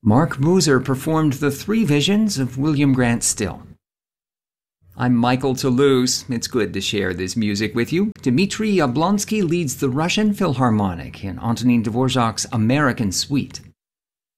Mark Boozer performed the three visions of William Grant Still. I'm Michael Toulouse. It's good to share this music with you. Dmitry Yablonsky leads the Russian Philharmonic in Antonin Dvorak's American Suite.